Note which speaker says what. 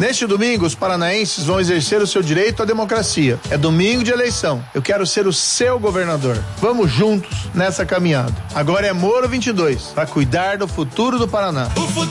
Speaker 1: Neste domingo, os paranaenses vão exercer o seu direito à democracia. É domingo de eleição. Eu quero ser o seu governador. Vamos juntos nessa caminhada. Agora é Moro 22, para cuidar do futuro do Paraná.